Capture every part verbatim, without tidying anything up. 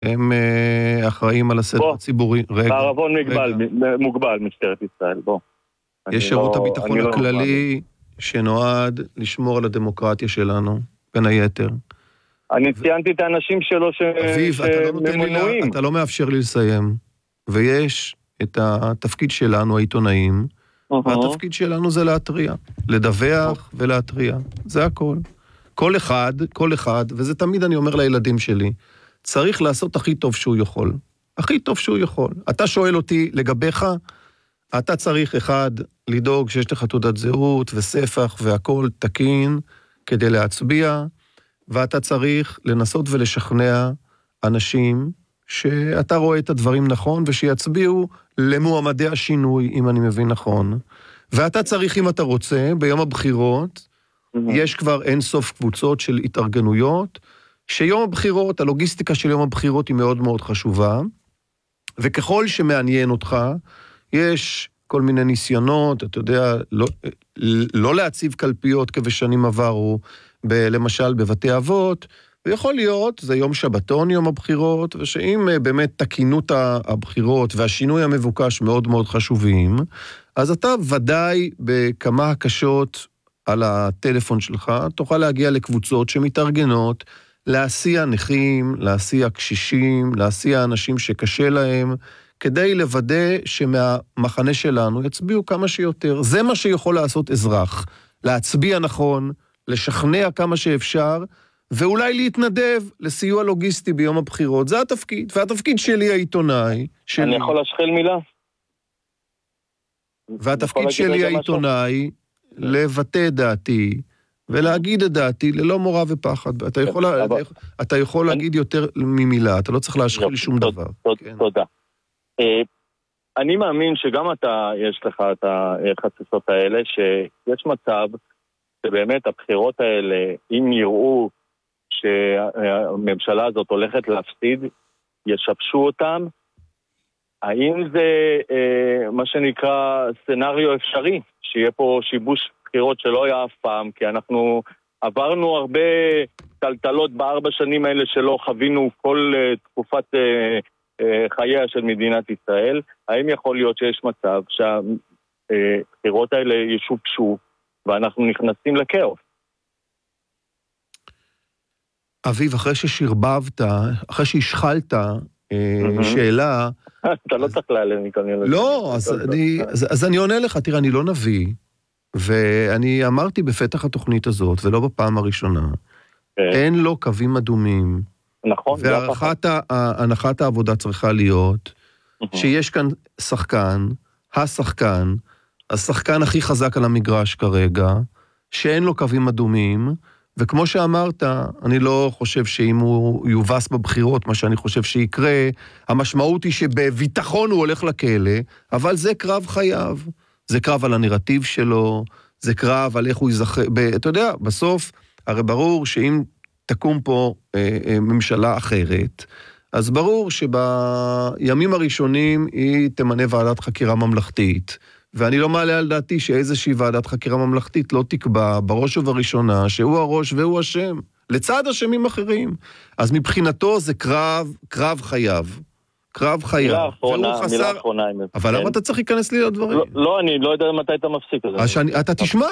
הם uh, אחראים על הסדר הציבורי. בערבון מוגבל, מוגבל, משטרת ישראל, בוא. יש שירות לא, הביטחון הכללי לא שנועד לשמור על הדמוקרטיה שלנו, בין היתר. אני ו... ציינתי את האנשים שלו ש... אביב, ש... אתה, לא לי, אתה לא מאפשר לי לסיים, ויש את התפקיד שלנו, העיתונאים, uh-huh. והתפקיד שלנו זה להטריע, לדווח uh-huh. ולהטריע, זה הכל. כל אחד, כל אחד, וזה תמיד אני אומר לילדים שלי, צריך לעשות הכי טוב שהוא יכול. הכי טוב שהוא יכול. אתה שואל אותי לגביך, אתה צריך אחד לדאוג שיש לך תעודת זהות וספח והכל תקין כדי להצביע, ואתה צריך לנסות ולשכנע אנשים שאתה רואה את הדברים נכון, ושיצביעו למועמדי השינוי, אם אני מבין נכון. ואתה צריך, אם אתה רוצה, ביום הבחירות, mm-hmm. יש כבר אין סוף קבוצות של התארגנויות, שיום הבחירות, הלוגיסטיקה של יום הבחירות היא מאוד מאוד חשובה, וככל שמעניין אותך, יש כל מיני ניסיונות, אתה יודע, לא, לא להציב קלפיות כבשנים עברו, ב, למשל בבתי אבות, ויכול להיות, זה יום שבתון יום הבחירות, ושאם באמת תקינות הבחירות והשינוי המבוקש מאוד מאוד חשובים, אז אתה ודאי בכמה הקשות על הטלפון שלך, תוכל להגיע לקבוצות שמתארגנות, להסיע נכים, להסיע קשישים, להסיע אנשים שקשה להם, כדי לוודא שמהמחנה שלנו יצביעו כמה שיותר. זה מה שיכול לעשות אזרח, להצביע נכון, לשכנע כמה שאפשר, ואולי להתנדב לסיוע לוגיסטי ביום הבחירות. זה התפקיד, והתפקיד שלי העיתונאי. שלי. אני יכול להשחיל מילה? והתפקיד שלי העיתונאי, לבטא דעתי, ולהגיד את דעתי ללא מורא ופחד. אתה יכול, אבל... אתה יכול להגיד יותר ממילה, אתה לא צריך להשחיל שום דבר. תודה. אני מאמין שגם אתה, יש לך את החצצות האלה, שיש מצב שבאמת הבחירות האלה, אם יראו שהממשלה הזאת הולכת להפסיד, ישבשו אותם, האם זה מה שנקרא סנריו אפשרי, שיהיה פה שיבוש בחירות שלא היה אף פעם, כי אנחנו עברנו הרבה טלטלות בארבע שנים האלה שלא חווינו כל תקופת חייה של מדינת ישראל. האם יכול להיות שיש מצב שהבחירות האלה ישופשו ואנחנו נכנסים לקאוס? אביב, אחרי ששרבבת, אחרי שהשחלת שאלה... אתה לא צריך להעלם מכל מיני... לא, אז אני עונה לך, תראה, אני לא נביא, ואני אמרתי בפתח התוכנית הזאת, ולא בפעם הראשונה, אין לו קווים אדומים, נכון. והנחת העבודה צריכה להיות, שיש כאן שחקן, השחקן, השחקן הכי חזק על המגרש כרגע, שאין לו קווים אדומים, וכמו שאמרת, אני לא חושב שאם הוא יובס בבחירות, מה שאני חושב שיקרה, המשמעות היא שבביטחון הוא הולך לכלא, אבל זה קרב חייו. זה קרב על הנרטיב שלו, זה קרב על איך הוא יזכר, אתה יודע, בסוף, הרי ברור שאם תקום פה אה, אה, ממשלה אחרת, אז ברור שבימים הראשונים היא תמנה ועדת חקירה ממלכתית, ואני לא מעלה על דעתי שאיזושהי ועדת חקירה ממלכתית לא תקבע בראש ובראשונה שהוא הראש והוא השם, לצד השמים אחרים. אז מבחינתו זה קרב, קרב חייו. קרב חייו. מילה אחרונה, מילה אחרונה. אבל למה אתה צריך להיכנס לי לדברים? לא, אני לא יודע מתי אתה מפסיק את זה. אתה תשמע,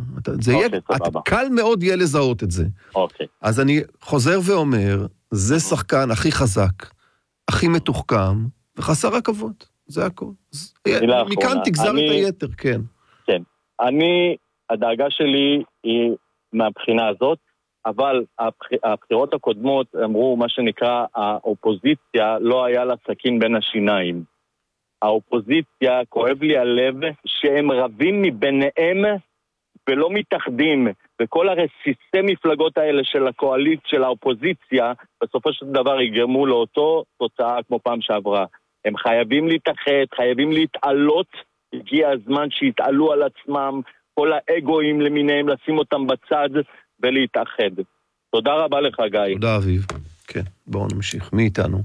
קל מאוד יהיה לזהות את זה. אוקיי. אז אני חוזר ואומר, זה שחקן הכי חזק, הכי מתוחכם, וחסר עכבות. זה הכל. מכאן תגזר את היתר, כן. כן. אני, הדאגה שלי היא מהבחינה הזאת, אבל הבחירות הקודמות אמרו מה שנקרא, האופוזיציה לא היה לה סכין בין השיניים. האופוזיציה, כואב לי הלב, שהם רבים מביניהם ולא מתאחדים, וכל הרסיסי מפלגות האלה של הקואליציה, של האופוזיציה, בסופו של דבר יגרמו לאותו תוצאה כמו פעם שעברה. הם חייבים להתאחד, חייבים להתעלות, הגיע הזמן שיתעלו על עצמם, כל האגואים למיניהם, לשים אותם בצד ולהתאחד. תודה רבה לך, גיא. תודה, אביב. כן, בואו נמשיך. מי איתנו?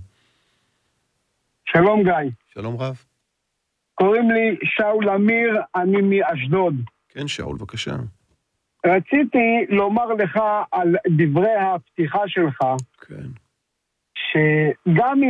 שלום, גיא. שלום רב. קוראים לי שאול אמיר, אני מאשדוד. כן, שאול, בבקשה. רציתי לומר לך על דברי הפתיחה שלך, כן. שגם